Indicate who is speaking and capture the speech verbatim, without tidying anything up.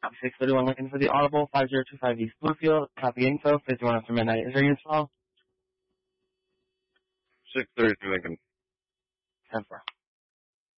Speaker 1: six thirty-one Lincoln for the Audible, five zero two five East Bluefield. Copy info, fifty-one after midnight. Is there units as well?
Speaker 2: six thirty-three Lincoln.
Speaker 1: ten four.